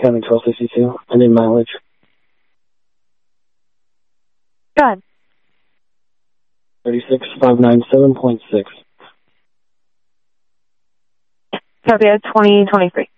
County 1262. I need mileage. Go ahead. 36597.6. Copy, 2023.